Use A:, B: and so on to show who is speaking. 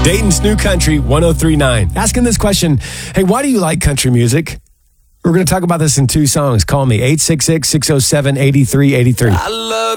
A: Dayton's New Country 103.9. Asking this question, hey, why do you like country music? We're going to talk about this in two songs. Call me 866-607-8383.
B: I love